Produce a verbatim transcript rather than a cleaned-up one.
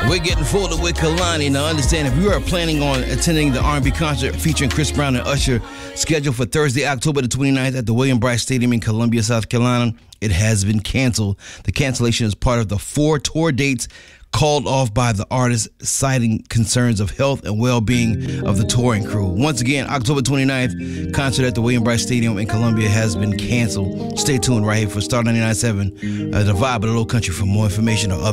We're getting forward with Kalani. Now understand, if you are planning on attending the R and B concert featuring Chris Brown and Usher, scheduled for Thursday, October the twenty-ninth at the William Bryce Stadium in Columbia, South Carolina, it has been canceled. The cancellation is part of the four tour dates called off by the artist, citing concerns of health and well-being of the touring crew. Once again, October twenty-ninth, concert at the William Bryce Stadium in Columbia has been canceled. Stay tuned right here for Star ninety-nine point seven, uh, the vibe of the Low Country, for more information or updates.